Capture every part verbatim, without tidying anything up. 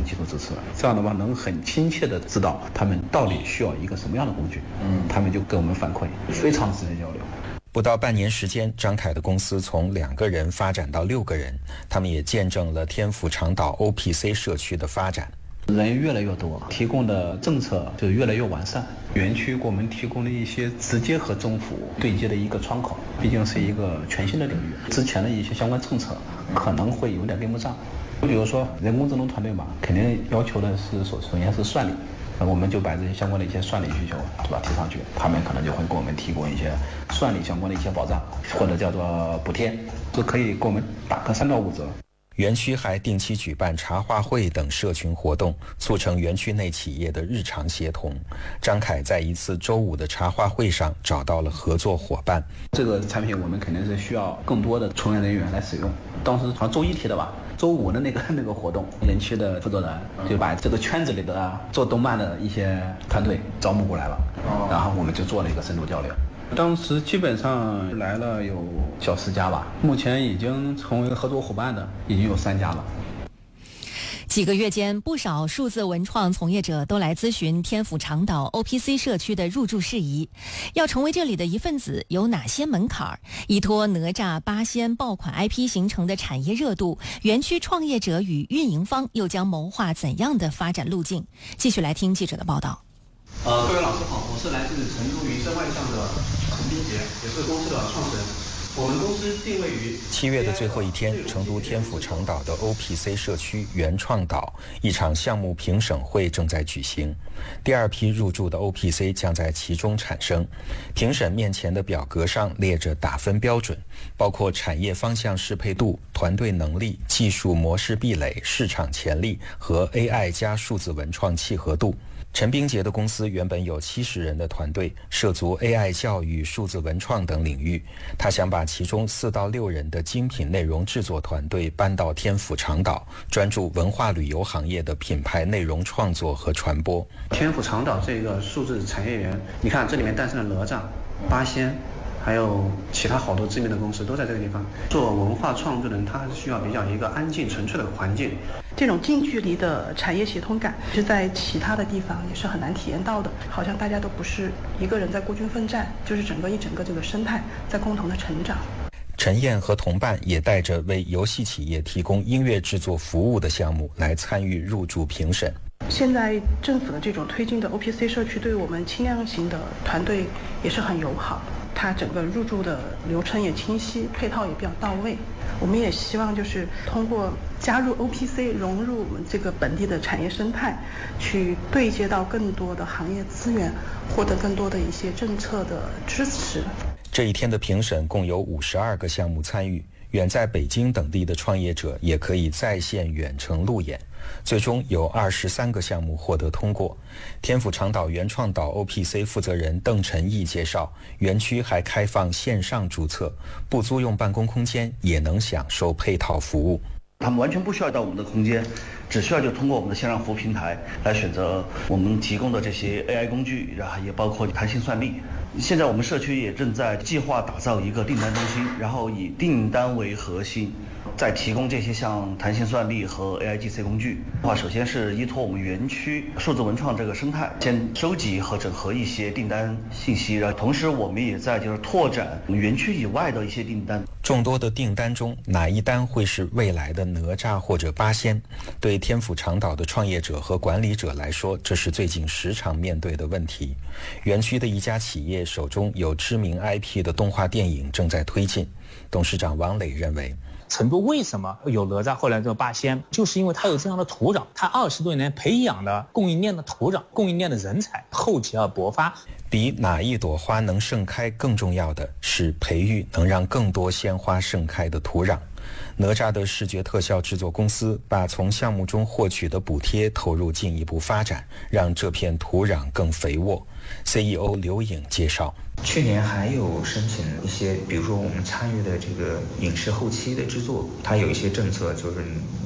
技术支持，这样的话能很亲切的知道他们到底需要一个什么样的工具，嗯，他们就跟我们反馈，非常直接交流。 不到半年时间，张凯的公司从两个人发展到六个人，他们也见证了天府长岛 O P C 社区的发展。 人越来越多，提供的政策就越来越完善。园区给我们提供了一些直接和政府对接的一个窗口，毕竟是一个全新的领域，之前的一些相关政策可能会有点跟不上。比如说人工智能团队嘛，肯定要求的是首首先是算力，我们就把这些相关的一些算力需求是吧提上去，他们可能就会给我们提供一些算力相关的一些保障，或者叫做补贴，就可以给我们打个三到五折。 园区还定期举办茶话会等社群活动，促成园区内企业的日常协同。张凯在一次周五的茶话会上找到了合作伙伴。 这个产品我们肯定是需要更多的从业人员来使用。当时好像周一提的吧，周五的那个那个活动，园区的负责人就把这个圈子里的做动漫的一些团队招募过来了，然后我们就做了一个深度交流。当时基本上来了有小十家吧，目前已经成为合作伙伴的已经有三家了。 几个月间，不少数字文创从业者都来咨询天府长岛 O P C 社区的入驻事宜。要成为这里的一份子，有哪些门槛？依托哪吒、八仙爆款 I P 形成的产业热度，园区创业者与运营方又将谋划怎样的发展路径？继续来听记者的报道。 呃，各位老师好，我是来自成都云声外向的陈斌杰，也是公司的创始人。我们公司定位于七月的最后一天，成都天府长岛的 O P C 社区原创岛一场项目评审会正在举行，第二批入驻的 O P C 将在其中产生。评审面前的表格上列着打分标准，包括产业方向适配度、团队能力、技术模式壁垒、市场潜力和 A I 加数字文创契合度。陈斌杰的公司原本有七十人的团队，涉足 A I 教育、数字文创等领域。他想把其中四到六人的精品内容制作团队搬到天府长岛，专注文化旅游行业的品牌内容创作和传播。 天府长岛这个数字产业园，你看这里面诞生了哪吒、八仙，还有其他好多知名的公司都在这个地方。做文化创作的人，他还是需要比较一个安静纯粹的环境。 这种近距离的产业协同感是在其他的地方也是很难体验到的，好像大家都不是一个人在孤军奋战，就是整个一整个这个生态在共同的成长。 陈燕和同伴也带着为游戏企业提供音乐制作服务的项目来参与入驻评审。 现在政府的这种推进的 O P C 社区对我们轻量型的团队也是很友好，它整个入驻的流程也清晰，配套也比较到位。我们也希望就是通过加入 O P C 融入我们这个本地的产业生态，去对接到更多的行业资源，获得更多的一些政策的支持。 这一天的评审共有五十二个项目参与，远在北京等地的创业者也可以在线远程路演。最终有二十三个项目获得通过。天府长岛原创岛 O P C 负责人邓晨毅介绍，园区还开放线上注册，不租用办公空间也能享受配套服务。 他们完全不需要到我们的空间，只需要就通过我们的线上服务平台来选择我们提供的这些 A I 工具，然后也包括弹性算力。现在我们社区也正在计划打造一个订单中心，然后以订单为核心，再提供这些像弹性算力和 A I G C 工具的话，首先是依托我们园区数字文创这个生态，先收集和整合一些订单信息，然后同时我们也在就是拓展我们园区以外的一些订单。 众多的订单中，哪一单会是未来的哪吒或者八仙？对天府长岛的创业者和管理者来说，这是最近时常面对的问题。园区的一家企业手中有知名 I P 的动画电影正在推进。董事长王磊认为， 成都为什么有哪吒后来叫八仙，就是因为它有这样的土壤，它二十多年培养的供应链的土壤，供应链的人才，厚积而薄发。 比哪一朵花能盛开更重要的是培育能让更多鲜花盛开的土壤。哪吒的视觉特效制作公司把从项目中获取的补贴投入进一步发展，让这片土壤更肥沃。C E O 刘颖介绍， 去年还有申请一些，比如说我们参与的这个影视后期的制作，它有一些政策，就是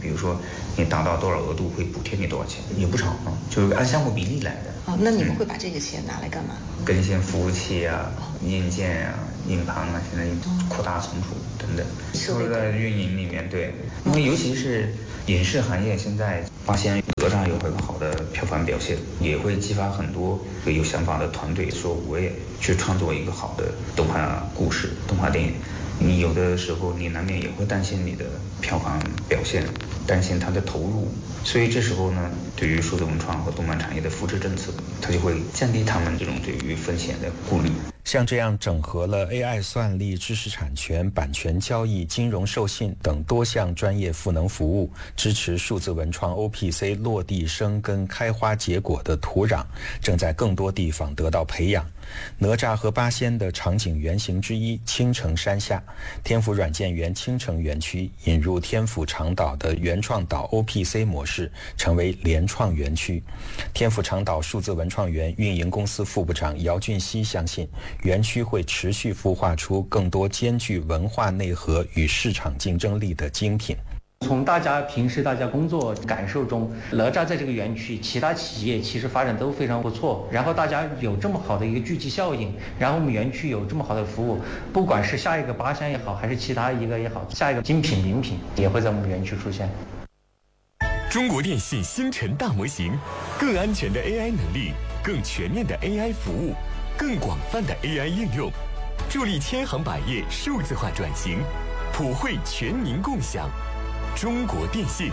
比如说你达到多少额度会补贴你多少钱，也不少啊，就是按项目比例来的。 哦，那你们会把这个钱拿来干嘛？ 嗯、更新服务器啊、硬件啊、硬盘啊，现在扩大存储等等，都在运营里面。对，因为尤其是影视行业现在发现哪吒有很好的票房表现，也会激发很多有想法的团队说我也去创作一个好的动画故事、动画电影。你有的时候你难免也会担心你的票房表现，担心它的投入，所以这时候呢，对于数字文创和动漫产业的扶持政策，它就会降低他们这种对于风险的顾虑。 像这样整合了 A I 算力、知识产权、版权交易、金融授信等多项专业赋能服务，支持数字文创 O P C 落地生根、开花结果的土壤，正在更多地方得到培养。哪吒和八仙的场景原型之一青城山下，天府软件园青城园区引入天府长岛的原创岛 O P C 模式，成为联创园区。天府长岛数字文创园运营公司副部长姚俊熙相信，园区会持续孵化出更多兼具文化内核与市场竞争力的精品。 从大家平时大家工作感受中，哪吒在这个园区，其他企业其实发展都非常不错。然后大家有这么好的一个聚集效应，然后我们园区有这么好的服务，不管是下一个八仙也好，还是其他一个也好，下一个精品名品也会在我们园区出现。 中国电信星辰大模型，更安全的 A I 能力，更全面的 A I 服务，更广泛的 A I 应用，助力千行百业数字化转型，普惠全民共享。中国电信。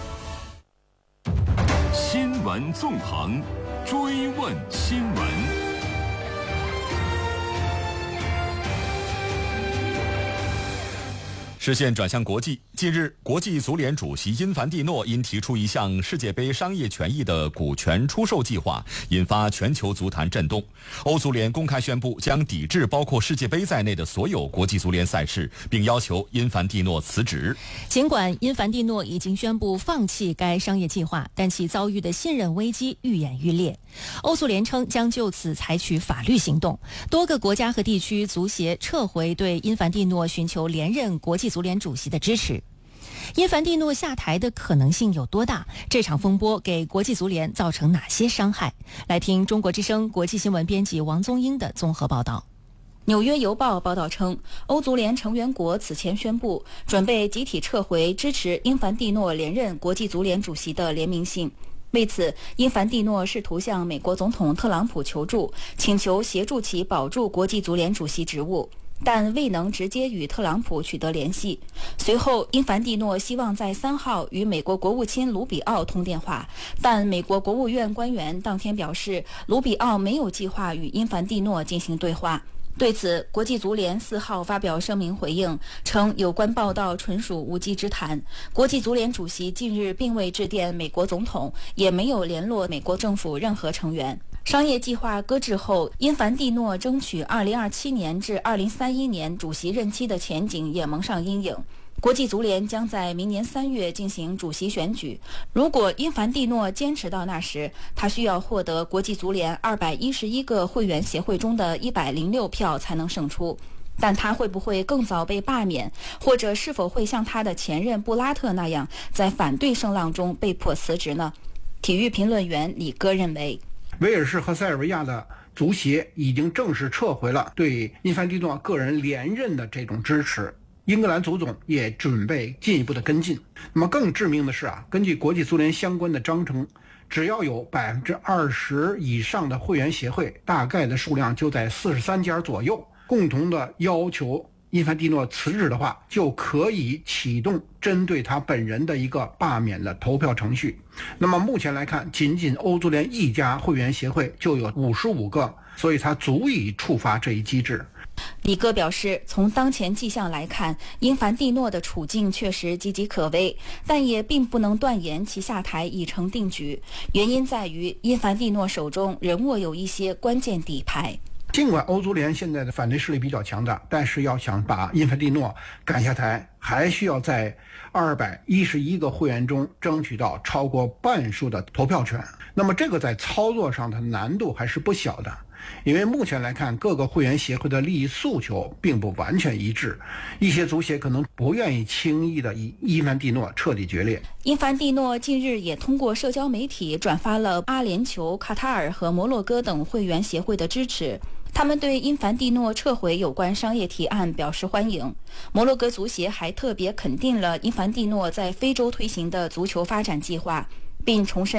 新闻纵横，追问新闻。视线转向国际，近日，国际足联主席因凡蒂诺因提出一项世界杯商业权益的股权出售计划，引发全球足坛震动。欧足联公开宣布将抵制包括世界杯在内的所有国际足联赛事，并要求因凡蒂诺辞职。 尽管因凡蒂诺已经宣布放弃该商业计划，但其遭遇的信任危机愈演愈烈。欧足联称将就此采取法律行动。多个国家和地区足协撤回对因凡蒂诺寻求连任国际足联主席的支持。因凡蒂诺下台的可能性有多大？这场风波给国际足联造成哪些伤害？来听中国之声国际新闻编辑王宗英的综合报道。 纽约邮报报道称，欧足联成员国此前宣布准备集体撤回支持因凡蒂诺连任国际足联主席的联名信。为此，因凡蒂诺试图向美国总统特朗普求助，请求协助其保住国际足联主席职务，但未能直接与特朗普取得联系。随后，因凡蒂诺希望在三号与美国国务卿卢比奥通电话，但美国国务院官员当天表示，卢比奥没有计划与因凡蒂诺进行对话。对此，国际足联四号发表声明回应，称有关报道纯属无稽之谈。国际足联主席近日并未致电美国总统，也没有联络美国政府任何成员。商业计划搁置后，因凡蒂诺争取二零二七年至二零三一年主席任期的前景也蒙上阴影。国际足联将在明年三月进行主席选举。如果因凡蒂诺坚持到那时，他需要获得国际足联二百一十一个会员协会中的一百零六票才能胜出。但他会不会更早被罢免，或者是否会像他的前任布拉特那样，在反对声浪中被迫辞职呢？体育评论员李戈认为， 威尔士和塞尔维亚的足协已经正式撤回了对因凡蒂诺个人连任的这种支持。英格兰足总也准备进一步的跟进。那么更致命的是啊，根据国际足联相关的章程，只要有百分之二十以上的会员协会，大概的数量就在四十三家左右，共同的要求因凡蒂诺辞职的话，就可以启动针对他本人的一个罢免的投票程序。那么目前来看，仅仅欧足联一家会员协会就有五十五个，所以它足以触发这一机制。 李戈表示，从当前迹象来看，因凡蒂诺的处境确实岌岌可危，但也并不能断言其下台已成定局。原因在于因凡蒂诺手中仍握有一些关键底牌。 尽管欧足联现在的反对势力比较强大，但是要想把因凡蒂诺赶下台，还需要在二百一十一个会员中争取到超过半数的投票权。那么这个在操作上的难度还是不小的。 因为目前来看，各个会员协会的利益诉求并不完全一致，一些足协可能不愿意轻易的与因凡蒂诺彻底决裂。 因凡蒂诺近日也通过社交媒体转发了阿联酋、卡塔尔和摩洛哥等会员协会的支持，他们对因凡蒂诺撤回有关商业提案表示欢迎。摩洛哥足协还特别肯定了因凡蒂诺在非洲推行的足球发展计划，并重申